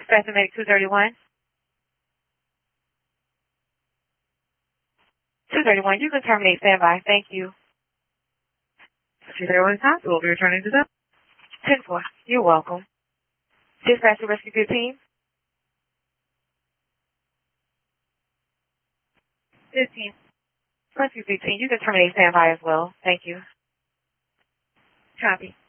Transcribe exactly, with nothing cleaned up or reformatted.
Dispatch Medic two thirty-one. two thirty-one, you can terminate standby. Thank you. two thirty-one Hospital, we'll be returning to that. ten four, you're welcome. Dispatch to rescue good team. fifteen. Rescue fifteen, you can terminate standby as well. Thank you. Copy.